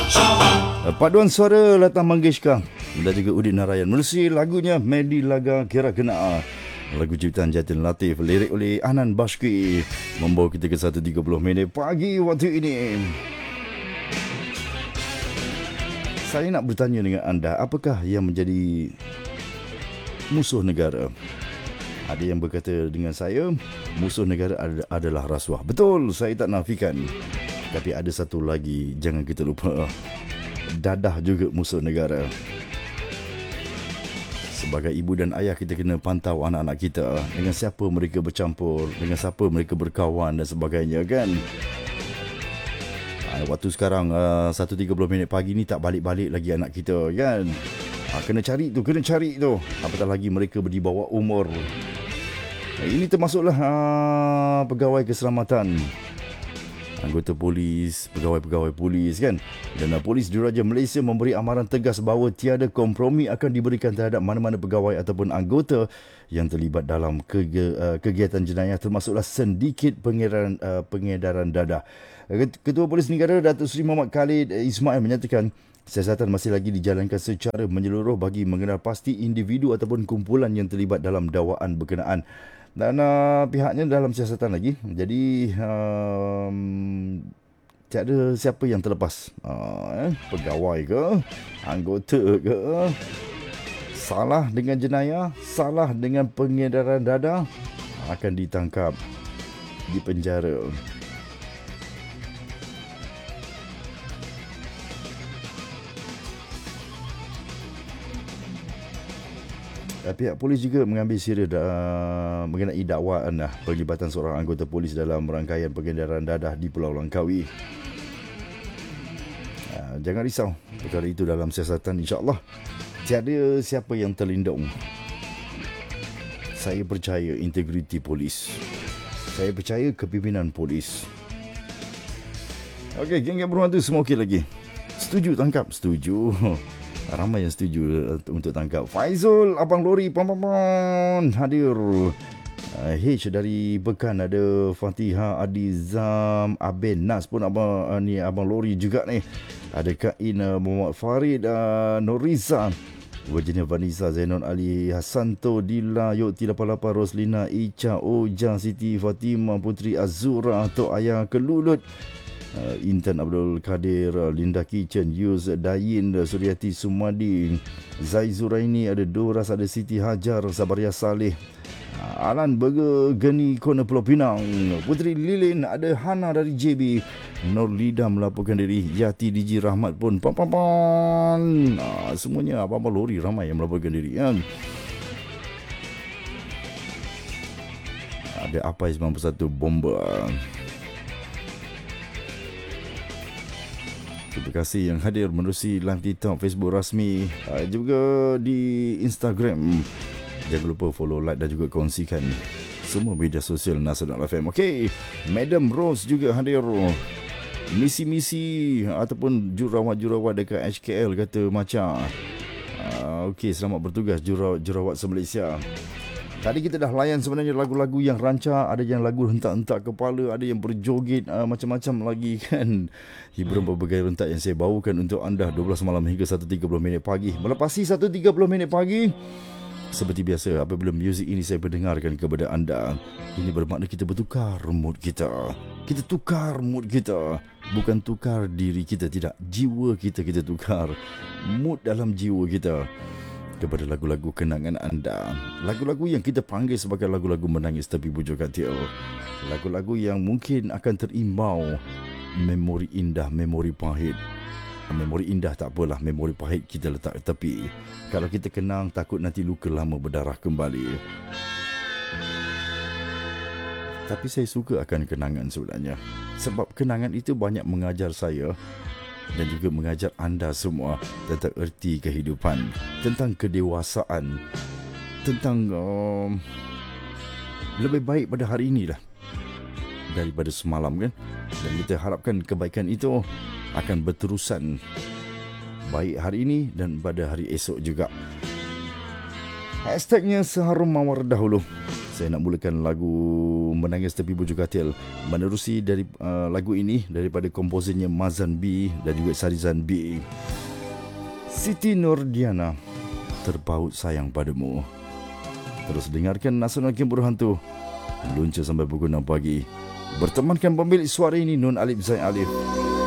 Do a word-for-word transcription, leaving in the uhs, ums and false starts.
Paduan suara Lata Mangeshkar dan juga Udin Narayan menerusi lagunya Medi Laga Kira Kena, lagu ciptaan Jatin Latif, lirik oleh Anan Bashki, membawa kita ke satu tiga puluh minit pagi waktu ini. Saya nak bertanya dengan anda, apakah yang menjadi musuh negara? Ada yang berkata dengan saya, musuh negara adalah rasuah. Betul, saya tak nafikan. Tapi ada satu lagi, jangan kita lupa, dadah juga musuh negara. Sebagai ibu dan ayah, kita kena pantau anak-anak kita, dengan siapa mereka bercampur, dengan siapa mereka berkawan dan sebagainya, kan? Waktu sekarang satu tiga puluh minit pagi ni tak balik-balik lagi anak kita, kan? Kena cari tu, kena cari tu. Apatah lagi mereka di bawah umur. Ini termasuklah uh, pegawai keselamatan, anggota polis, pegawai-pegawai polis, kan? Dan uh, Polis Diraja Malaysia memberi amaran tegas bahawa tiada kompromi akan diberikan terhadap mana-mana pegawai ataupun anggota yang terlibat dalam kege, uh, kegiatan jenayah, termasuklah sindiket pengedaran, uh, pengedaran dadah. Ketua Polis Negara Datuk Seri Muhammad Khalid Ismail menyatakan siasatan masih lagi dijalankan secara menyeluruh bagi mengenal pasti individu ataupun kumpulan yang terlibat dalam dakwaan berkenaan. Dan uh, pihaknya dalam siasatan lagi. Jadi um, tiada siapa yang terlepas. Uh, eh, pegawai ke, anggota ke, salah dengan jenayah, salah dengan pengedaran dadah, akan ditangkap, dipenjara. Pihak polis juga mengambil serius uh, mengenai dakwaan uh, pelibatan seorang anggota polis dalam rangkaian pengedaran dadah di Pulau Langkawi. Uh, jangan risau, perkara itu dalam siasatan, insya-Allah. Tiada siapa yang terlindung. Saya percaya integriti polis. Saya percaya kepimpinan polis. Okey, geng-geng beruang tu semua okey lagi. Setuju tangkap? Setuju. Ramai yang setuju untuk tangkap. Faizul, Abang Lori, pam-pam hadir. Uh, H dari Bekan ada, Fatihah, Adizam, Aben Nas pun abang uh, ni Abang Lori juga ni. Ada Kain, uh, Muhammad Farid, uh, Noriza, Virginia Vanessa, Zainon Ali, Hasanto, Dila, Yoti lapan lapan, Roslina, Ica, Oja, Siti Fatimah, Putri Azura, Tok Ayah Kelulut, Uh, Intan Abdul Kadir, uh, Linda Kitchen, Yus Dayin, uh, Suryati Sumadi, Zai Zuraini, ada Doras, ada Siti Hajar, Sabaria Saleh, uh, Alan Burger, Geni Kona Pulau Pinang, Putri Lilin, ada Hana dari J B, Nur Lida melaporkan diri, Yati Diji Rahmat pun pam pam pam. Uh, semuanya apa-apa lori ramai yang melaporkan diri, kan? Ada Apai sembilan puluh satu Bomba. Terima kasih yang hadir menerusi live TikTok, Facebook rasmi, uh, juga di Instagram. Jangan lupa follow, like dan juga kongsikan semua media sosial Nasional F M. Okey, Madam Rose juga hadir. Misi-misi ataupun jurawat-jurawat dekat H K L kata macam. Uh, Okey, selamat bertugas jurawat-jurawat se-Malaysia. Tadi kita dah layan sebenarnya lagu-lagu yang rancak, ada yang lagu hentak-hentak kepala, ada yang berjoget, uh, macam-macam lagi, kan. Hiburan berbagai rentak yang saya bawakan untuk anda dua belas malam hingga satu tiga puluh minit pagi. Melepasi satu tiga puluh minit pagi, seperti biasa apabila muzik ini saya berdengarkan kepada anda, ini bermakna kita bertukar mood kita. Kita tukar mood kita. Bukan tukar diri kita, tidak. Jiwa kita kita tukar. Mood dalam jiwa kita kepada lagu-lagu kenangan anda. Lagu-lagu yang kita panggil sebagai lagu-lagu menangis tapi bujur katil. Lagu-lagu yang mungkin akan terimbau memori indah, memori pahit. Memori indah tak apalah, memori pahit kita letak tepi. Kalau kita kenang, takut nanti luka lama berdarah kembali. Tapi saya suka akan kenangan sebenarnya. Sebab kenangan itu banyak mengajar saya dan juga mengajar anda semua tentang erti kehidupan, tentang kedewasaan, tentang um, lebih baik pada hari inilah daripada semalam, kan? Dan kita harapkan kebaikan itu akan berterusan baik hari ini dan pada hari esok juga. Hashtagnya seharum mawar dahulu. Saya nak mulakan lagu Menangis Tepi Bujur Katil menerusi dari uh, lagu ini daripada komposernya Mazan B dan juga Sarizan B. Siti Nurdiana, Terpaut Sayang Padamu. Terus dengarkan Nasional Game Hantu, luncur sampai pukul enam pagi. Bertemankan pemilik suara ini Nun Alif Zain Alif.